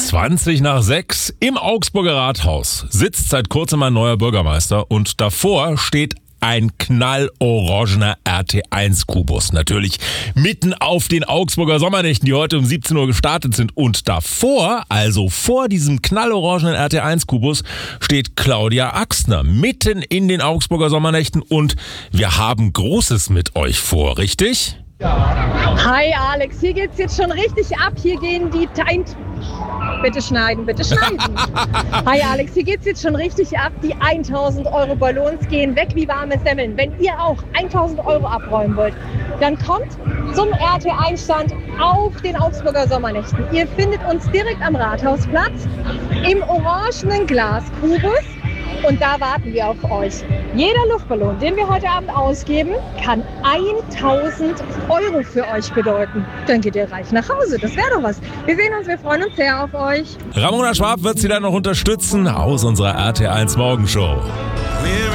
20 nach 6 im Augsburger Rathaus sitzt seit kurzem ein neuer Bürgermeister und davor steht ein knallorangener RT1-Kubus. Natürlich mitten auf den Augsburger Sommernächten, die heute um 17 Uhr gestartet sind. Und davor, also vor diesem knallorangenen RT1-Kubus, steht Claudia Axtner mitten in den Augsburger Sommernächten. Und wir haben Großes mit euch vor, richtig? Hi Alex, hier geht's jetzt schon richtig ab. Hier gehen die Bitte schneiden. Hi Alex, hier geht's jetzt schon richtig ab. Die 1000 Euro Ballons gehen weg wie warme Semmeln. Wenn ihr auch 1000 Euro abräumen wollt, dann kommt zum RT1-Stand auf den Augsburger Sommernächten. Ihr findet uns direkt am Rathausplatz im orangenen Glaskubus. Und da warten wir auf euch. Jeder Luftballon, den wir heute Abend ausgeben, kann 1000 Euro für euch bedeuten. Dann geht ihr reich nach Hause. Das wäre doch was. Wir sehen uns, wir freuen uns sehr auf euch. Ramona Schwab wird sie dann noch unterstützen aus unserer RT1 Morgenshow.